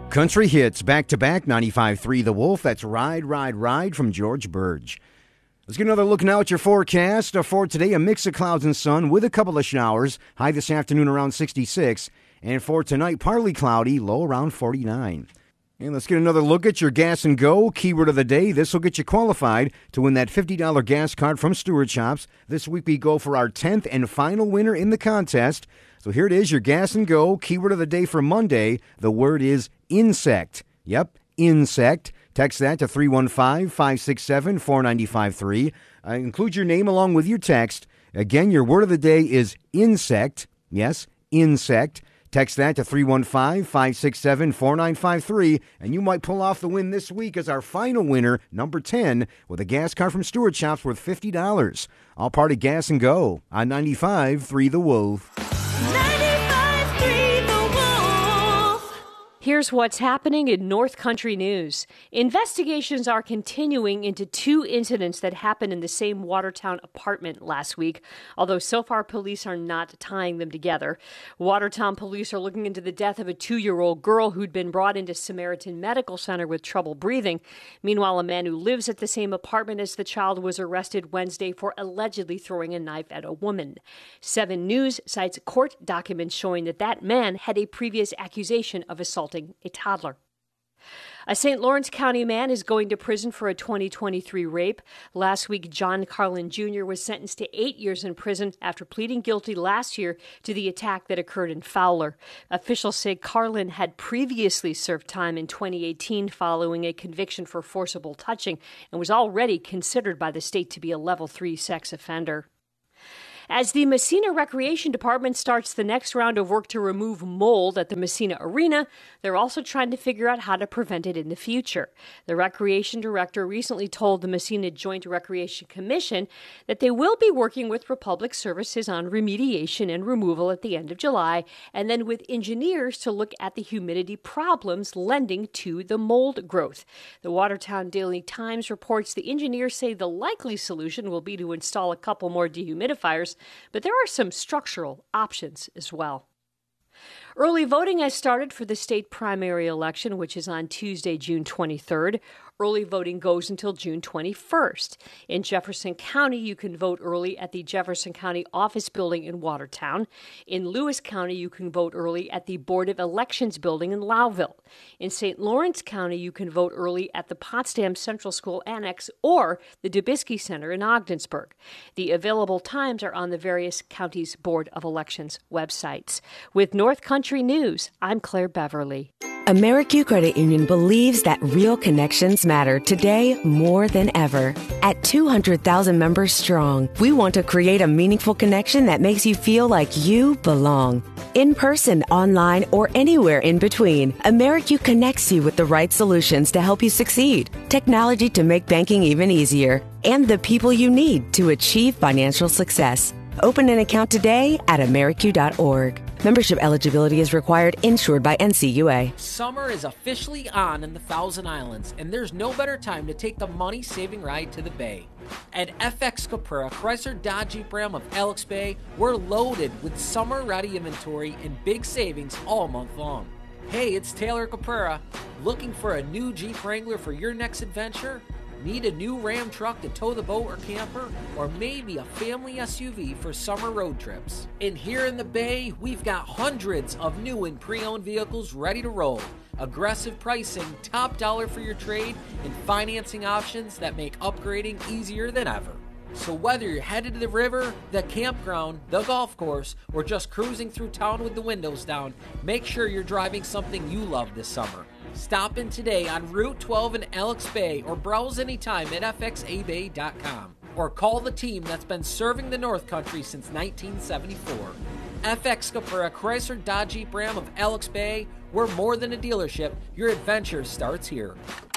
Country hits back-to-back, 95.3 The Wolf. That's Ride, Ride, Ride from George Burge. Let's get another look now at your forecast. For today, a mix of clouds and sun with a couple of showers. High this afternoon around 66. And for tonight, partly cloudy, low around 49. And let's get another look at your Gas and Go keyword of the day. This will get you qualified to win that $50 gas card from Stewart Shops. This week we go for our 10th and final winner in the contest. So here it is, your Gas and Go keyword of the day for Monday. The word is insect. Yep, insect. Text that to 315-567-4953. Include your name along with your text. Again, your word of the day is insect. Yes, insect. Text that to 315-567-4953, and you might pull off the win this week as our final winner, number 10, with a gas card from Stewart Shops worth $50. All part of Gas and Go on 95.3 The Wolf. 95.3 The Wolf. Here's what's happening in North Country news. Investigations are continuing into two incidents that happened in the same Watertown apartment last week, although so far police are not tying them together. Watertown police are looking into the death of a 2-year-old girl who'd been brought into Samaritan Medical Center with trouble breathing. Meanwhile, a man who lives at the same apartment as the child was arrested Wednesday for allegedly throwing a knife at a woman. 7 News cites court documents showing that man had a previous accusation of assaulting a toddler. A St. Lawrence County man is going to prison for a 2023 rape. Last week, John Carlin Jr. was sentenced to 8 years in prison after pleading guilty last year to the attack that occurred in Fowler. Officials say Carlin had previously served time in 2018 following a conviction for forcible touching and was already considered by the state to be a level 3 sex offender. As the Massena Recreation Department starts the next round of work to remove mold at the Massena Arena, they're also trying to figure out how to prevent it in the future. The Recreation Director recently told the Massena Joint Recreation Commission that they will be working with Republic Services on remediation and removal at the end of July, and then with engineers to look at the humidity problems lending to the mold growth. The Watertown Daily Times reports the engineers say the likely solution will be to install a couple more dehumidifiers, but there are some structural options as well. Early voting has started for the state primary election, which is on Tuesday, June 23rd. Early voting goes until June 21st. In Jefferson County, you can vote early at the Jefferson County Office Building in Watertown. In Lewis County, you can vote early at the Board of Elections Building in Lowville. In St. Lawrence County, you can vote early at the Potsdam Central School Annex or the Dubisky Center in Ogdensburg. The available times are on the various counties' Board of Elections websites. With North Country News, I'm Claire Beverly. Americu Credit Union believes that real connections matter today more than ever. At 200,000 members strong, we want to create a meaningful connection that makes you feel like you belong. In person, online, or anywhere in between, Americu connects you with the right solutions to help you succeed, technology to make banking even easier, and the people you need to achieve financial success. Open an account today at Americu.org. Membership eligibility is required, insured by NCUA. Summer is officially on in the Thousand Islands, and there's no better time to take the money-saving ride to the Bay. At FX Capura, Chrysler Dodge Jeep Ram of Alex Bay, we're loaded with summer-ready inventory and big savings all month long. Hey, it's Taylor Capura. Looking for a new Jeep Wrangler for your next adventure? Need a new Ram truck to tow the boat or camper? Or maybe a family SUV for summer road trips? And here in the Bay, we've got hundreds of new and pre-owned vehicles ready to roll. Aggressive pricing, top dollar for your trade, and financing options that make upgrading easier than ever. So whether you're headed to the river, the campground, the golf course, or just cruising through town with the windows down, make sure you're driving something you love this summer. Stop in today on Route 12 in Alex Bay or browse anytime at fxabay.com or call the team that's been serving the North Country since 1974. FX Capura Chrysler Dodge Jeep Ram of Alex Bay, we're more than a dealership. Your adventure starts here.